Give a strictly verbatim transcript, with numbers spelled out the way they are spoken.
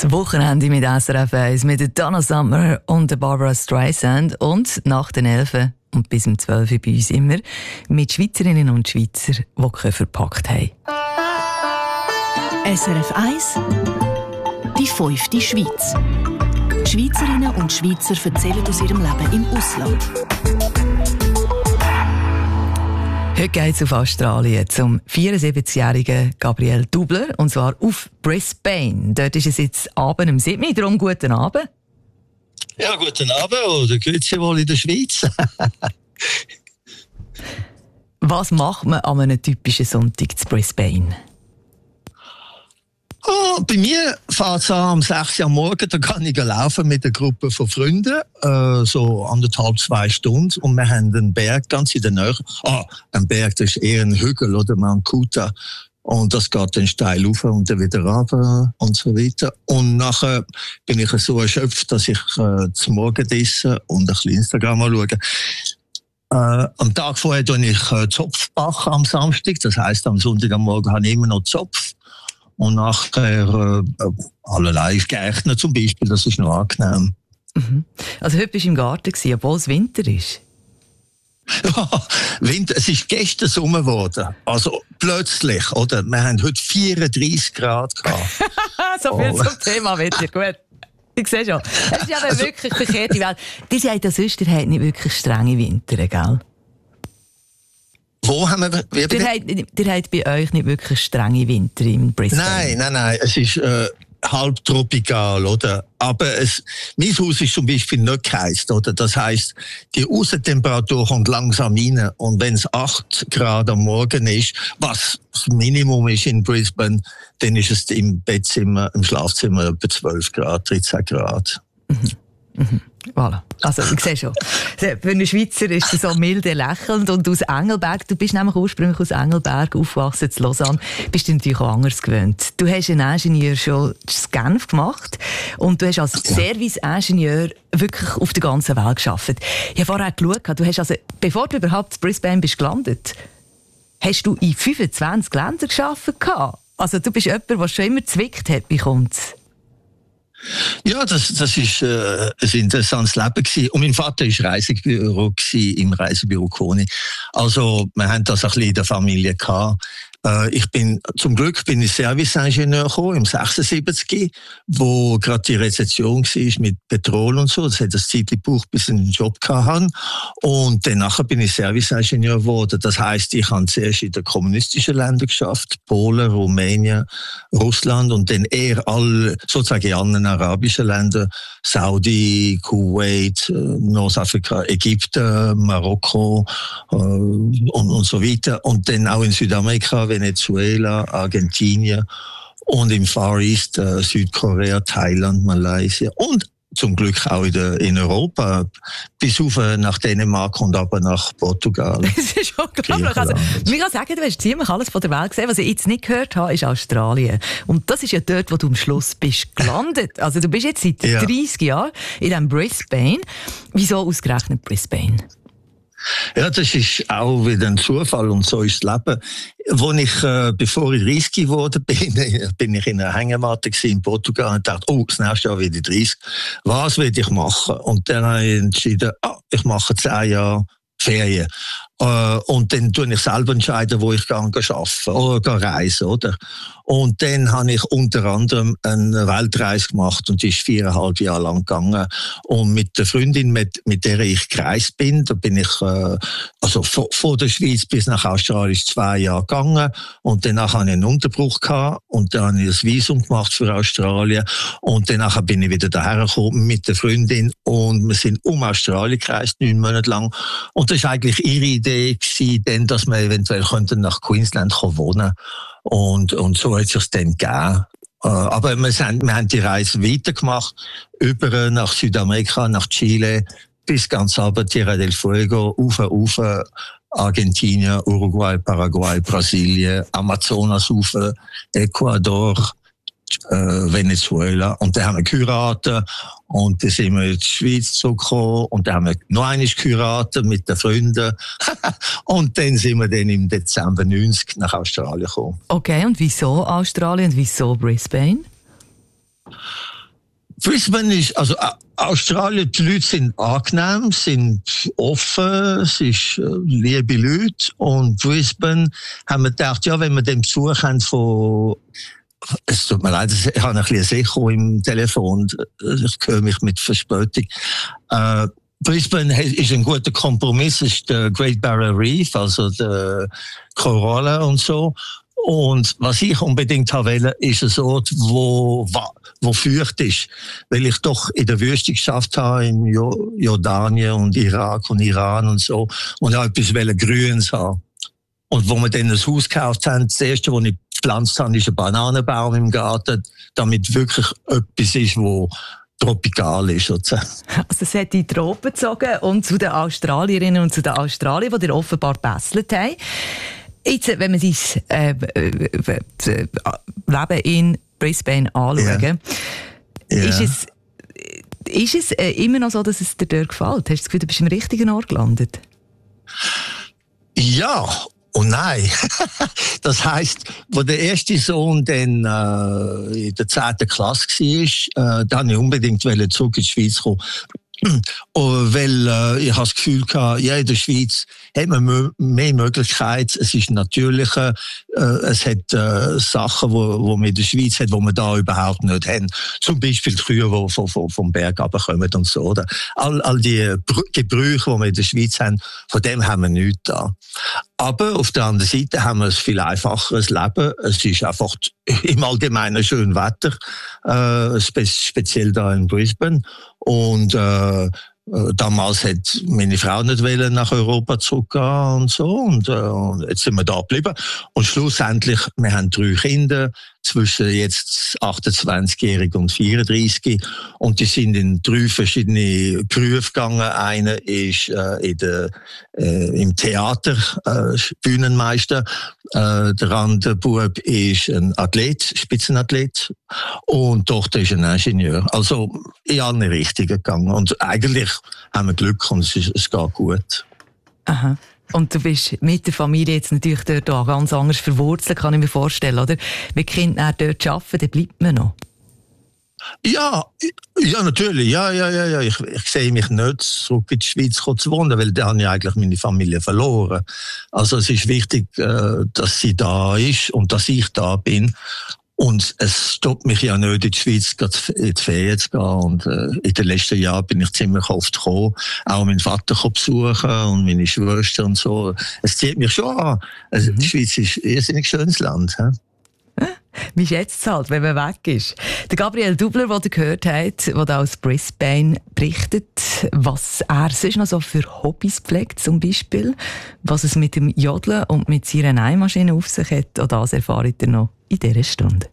Das Wochenende mit S R F eins mit der Donna Summer und der Barbara Streisand und nach den Elfen und bis um zwölf Uhr bei uns immer mit Schweizerinnen und Schweizer, die Koffer verpackt haben. S R F eins Die fünfte Schweiz. Die Schweizerinnen und Schweizer erzählen aus ihrem Leben im Ausland. Heute geht es auf Australien zum vierundsiebzigjährigen Gabriel Dubler, und zwar auf Brisbane. Dort ist es jetzt Abend um sieben Uhr, darum guten Abend. Ja, guten Abend, oder grüezi wohl in der Schweiz. Was macht man an einem typischen Sonntag zu Brisbane? Oh, bei mir fährt es am sechs Uhr am Morgen, da kann ich laufen mit einer Gruppe von Freunden, äh, so anderthalb, zwei Stunden. Und wir haben einen Berg ganz in der Nähe. Ah, ein Berg, das ist eher ein Hügel, oder Mount Kuta. Und das geht dann steil rauf und dann wieder runter und so weiter. Und nachher bin ich so erschöpft, dass ich äh, zum Morgenessen und ein bisschen Instagram anschaue. Äh, am Tag vorher tue ich äh, Zopf backen am Samstag. Das heisst, am Sonntag am Morgen habe ich immer noch Zopf. Und nachher äh, allerlei geeignet zum Beispiel, das ist noch angenehm. Mhm. Also heute bist du im Garten, obwohl es Winter ist? Ja, Winter, es ist gestern Sommer geworden. Also plötzlich, oder? Wir haben heute vierunddreissig Grad gehabt. So viel oh. zum Thema Wetter, gut. Ich sehe schon. Es ist ja also, wirklich verkehrte Welt. Die sagt, der Süster hat nicht wirklich strenge Winter, gell? Wo haben wir... Wie der, hat, der hat bei euch nicht wirklich strenge Winter in Brisbane? Nein, nein, nein. Es ist äh, halbtropikal, oder? Aber es, mein Haus ist zum Beispiel nicht geheizt, oder? Das heisst, die Aussentemperatur kommt langsam rein. Und wenn es acht Grad am Morgen ist, was das Minimum ist in Brisbane, dann ist es im Bettzimmer, im Schlafzimmer etwa zwölf Grad, dreizehn Grad. Mhm. Mhm. Voilà. Also, ich sehe schon. Für einen Schweizer ist es so milde lächelnd. Und aus Engelberg, du bist nämlich ursprünglich aus Engelberg aufgewachsen, in Lausanne, bist du natürlich auch anders gewöhnt. Du hast einen Ingenieur schon in Genf gemacht und du hast als Service-Ingenieur wirklich auf der ganzen Welt gearbeitet. Ich habe vorher geschaut, du hast also, bevor du überhaupt in Brisbane bist gelandet, hast du in fünfundzwanzig Ländern gearbeitet. Also du bist jemand, der schon immer zwickt hat, wie kommt's? Ja, das, das ist äh, ein interessantes Leben gewesen. Und mein Vater war Reisebüro gewesen, im Reisebüro Koni. Also, wir haben das ein bisschen in der Familie gehabt. Äh, ich bin, zum Glück bin ich Serviceingenieur gekommen, im sechsundsiebzig, wo gerade die Rezession war mit Petrol und so. Das hat das Zeit gebraucht, bis ich einen Job hatte. Und danach bin ich Serviceingenieur geworden. Das heisst, ich habe zuerst in den kommunistischen Ländern geschafft, Polen, Rumänien, Russland und dann eher alle, sozusagen in anderen arabischen Ländern, Saudi, Kuwait, Nordafrika, Ägypten, Marokko äh, und, und so weiter. Und dann auch in Südamerika, Venezuela, Argentinien und im Far East, äh, Südkorea, Thailand, Malaysia und zum Glück auch in, der, in Europa, bis auf nach Dänemark und aber nach Portugal. Das ist unglaublich. Also, ich kann sagen, du hast ziemlich alles von der Welt gesehen. Was ich jetzt nicht gehört habe, ist Australien. Und das ist ja dort, wo du am Schluss bist gelandet. Also du bist jetzt seit ja. dreißig Jahren in diesem Brisbane. Wieso ausgerechnet Brisbane? Ja, das ist auch wieder ein Zufall und so ist das Leben. Als ich, äh, bevor ich dreißig geworden bin, bin ich in einer Hängematte in Portugal und dachte, oh, das nächste Jahr werde ich dreißig. Was will ich machen? Und dann habe ich entschieden, ah, ich mache zehn Jahre Ferien. Äh, und dann tue ich selber entscheiden, wo ich arbeiten oder reisen, oder? Und dann habe ich unter anderem eine Weltreise gemacht und die ist viereinhalb Jahre lang gegangen. Und mit der Freundin, mit, mit der ich gereist bin, da bin ich äh, also von, von der Schweiz bis nach Australien zwei Jahre gegangen. Und danach hatte ich einen Unterbruch gehabt und dann habe ich ein Visum gemacht für Australien. Und danach bin ich wieder daher gekommen mit der Freundin und wir sind um Australien gereist, neun Monate lang. Und das war eigentlich ihre Idee gewesen, denn, dass wir eventuell nach Queensland wohnen könnten. Und, und so hat es sich dann gegeben. Aber wir, sind, wir haben die Reise weitergemacht, über nach Südamerika, nach Chile, bis ganz runter, Tierra del Fuego, rauf, rauf, Argentinien, Uruguay, Paraguay, Brasilien, Amazonas rauf, Ecuador, äh, Venezuela. Und dann haben wir geheiratet und dann sind wir in die Schweiz zurückgekommen und dann haben wir noch einmal geheiratet mit den Freunden. Und dann sind wir dann im Dezember neunzig nach Australien gekommen. Okay, und wieso Australien und wieso Brisbane? Brisbane ist, also Australien, die Leute sind angenehm, sind offen, es ist äh, liebe Leute. Und Brisbane haben wir gedacht, ja, wenn wir den Besuch haben von, es tut mir leid, ich habe ein bisschen Echo im Telefon, ich höre mich mit Verspätung. Äh, Brisbane ist ein guter Kompromiss, es ist der Great Barrier Reef, also der Korallen und so. Und was ich unbedingt wollte, ist ein Ort, wo, wo feucht ist. Weil ich doch in der Wüste geschafft habe, in Jordanien und Irak und Iran und so. Und auch etwas Grünes haben. Und wo wir dann ein Haus gekauft haben, das erste, was ich gepflanzt habe, ist ein Bananenbaum im Garten, damit wirklich etwas ist, wo tropikal ist. Sozusagen. Also es hat die Tropen gezogen und zu den Australierinnen und zu den Australiern, die dir offenbar gebesselt haben. Jetzt, wenn man sein äh, äh, äh, Leben in Brisbane anschaut, yeah. Yeah. ist es, ist es äh, immer noch so, dass es dir dort gefällt? Hast du das Gefühl, du bist im richtigen Ort gelandet? Ja und nein. Das heisst, wo der erste Sohn dann äh, in der zehnten Klasse war, äh, da wollte ich unbedingt zurück in die Schweiz kommen. Weil äh, ich habe das Gefühl gehabt, ja, in der Schweiz hat man mehr Möglichkeiten. Es ist natürlicher, äh, es hat äh, Sachen, wo, wo man in der Schweiz hat, wo man da überhaupt nicht haben. Zum Beispiel die Kühe, die vom, vom, vom Berg runterkommen und so. Oder? All, all die Gebrüche, die wir in der Schweiz haben, von dem haben wir nichts da. Aber auf der anderen Seite haben wir ein viel einfacheres Leben. Es ist einfach im Allgemeinen schön Wetter, äh, spe- speziell da in Brisbane. Und äh, damals hat meine Frau nicht wollen nach Europa zurückgehen und so. Und, äh, und jetzt sind wir da geblieben. Und schlussendlich, wir haben drei Kinder, zwischen jetzt achtundzwanzigjährig und vierunddreißig. Und die sind in drei verschiedene Berufe gegangen. Einer ist äh, in der, äh, im Theater äh, Bühnenmeister. Äh, der andere Bub ist ein Athlet, Spitzenathlet. Und die Tochter ist ein Ingenieur. Also in alle Richtungen gegangen. Und eigentlich haben wir Glück und es, ist, es geht gut. Aha. Und du bist mit der Familie jetzt natürlich dort auch ganz anders verwurzelt, kann ich mir vorstellen, oder? Wenn Kinder dort arbeiten, dann bleibt man noch. Ja, ja, natürlich. Ja, ja, ja, ja. Ich, ich sehe mich nicht zurück in die Schweiz zu wohnen, weil da habe ich eigentlich meine Familie verloren. Also es ist wichtig, dass sie da ist und dass ich da bin. Und es stoppt mich ja nicht, in die Schweiz in die Ferien zu gehen. Und äh, in den letzten Jahren bin ich ziemlich oft gekommen, auch meinen Vater besuchen und meine Schwester und so. Es zieht mich schon an. Also, die Schweiz ist ein irrsinnig schönes Land. He? Wie schätzt es halt, wenn man weg ist? Der Gabriel Dubler, den ihr gehört habt, der aus Brisbane berichtet, was er sonst noch so für Hobbys pflegt, zum Beispiel, was es mit dem Jodeln und mit seiner Nähmaschine auf sich hat, auch das erfahrt ihr noch in dieser Stunde.